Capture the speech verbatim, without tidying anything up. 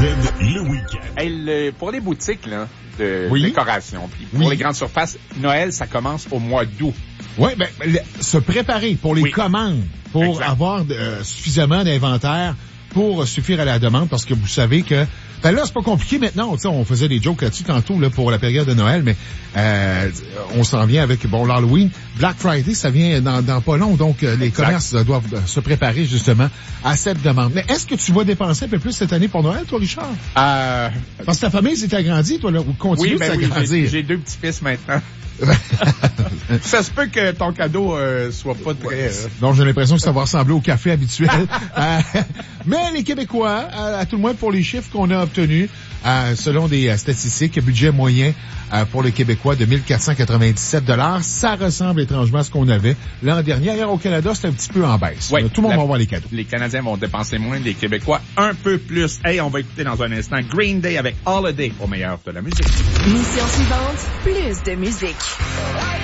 le week-end. Hey, le, pour les boutiques là, de oui. décoration, puis pour oui. les grandes surfaces, Noël, ça commence au mois d'août. Oui, ben, le, se préparer pour les oui. commandes, pour exact. avoir euh, suffisamment d'inventaire pour suffire à la demande, parce que vous savez que ben là, c'est pas compliqué maintenant. T'sais, on faisait des jokes là-dessus tantôt là, pour la période de Noël, mais euh, on s'en vient avec bon l'Halloween. Black Friday, ça vient dans, dans pas long, donc euh, les commerces euh, doivent euh, se préparer justement à cette demande. Mais est-ce que tu vas dépenser un peu plus cette année pour Noël, toi, Richard? Euh... Parce que ta famille s'est agrandie, toi, là, ou continue oui, de ben s'agrandir. Oui, j'ai, j'ai deux petits-fils maintenant. Ça se peut que ton cadeau euh, soit pas très... Euh... Donc, j'ai l'impression que ça va ressembler au café habituel. euh, mais les Québécois, à, à tout le moins pour les chiffres qu'on a obtenus, euh, selon des euh, statistiques, budget moyen euh, pour le Québécois de mille quatre cent quatre-vingt-dix-sept dollars, ça ressemble étrangement à ce qu'on avait l'an dernier. Ailleurs au Canada, c'est un petit peu en baisse. Oui, tout le monde la, va avoir les cadeaux. Les Canadiens vont dépenser moins, les Québécois un peu plus. Hey, on va écouter dans un instant Green Day avec Holiday au meilleur de la musique. Mission suivante, plus de musique.